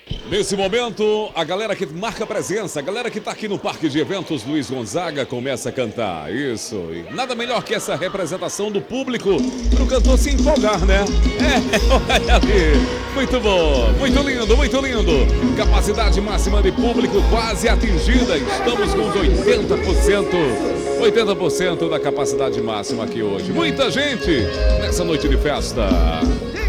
Nesse momento, a galera que marca presença, a galera que tá aqui no Parque de Eventos Luiz Gonzaga começa a cantar. Isso. E nada melhor que essa representação do público pro cantor se empolgar, né? Olha ali. Muito bom, muito lindo, muito lindo. Capacidade máxima de público quase atingida. Estamos com uns 80% da capacidade máxima aqui hoje. Muita gente nessa noite de festa.